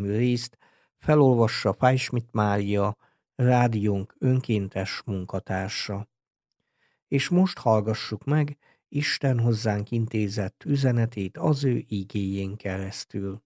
című részt felolvassa Pálschmidt Mária, rádiónk önkéntes munkatársa. És most hallgassuk meg Isten hozzánk intézett üzenetét az ő igéjén keresztül.